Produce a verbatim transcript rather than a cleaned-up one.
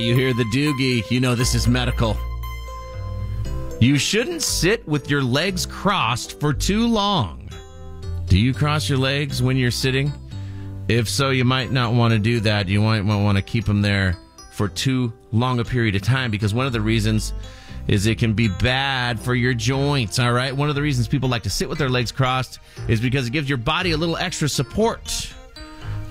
you hear the doogie. You know this is medical. You shouldn't sit with your legs crossed for too long. Do you cross your legs when you're sitting? If so, you might not want to do that. You might want to keep them there for too long a period of time, because one of the reasons is it can be bad for your joints, all right? One of the reasons people like to sit with their legs crossed is because it gives your body a little extra support.